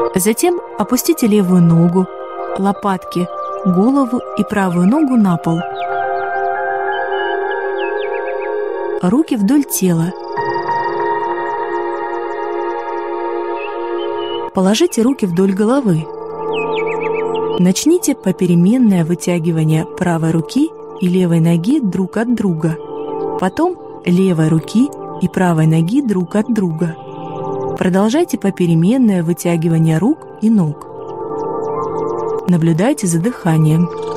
Затем опустите левую ногу, лопатки, голову и правую ногу на пол. Руки вдоль тела. Положите руки вдоль головы. Начните попеременное вытягивание правой руки и левой ноги друг от друга. Потом левой руки и правой ноги друг от друга. Продолжайте попеременное вытягивание рук и ног. Наблюдайте за дыханием.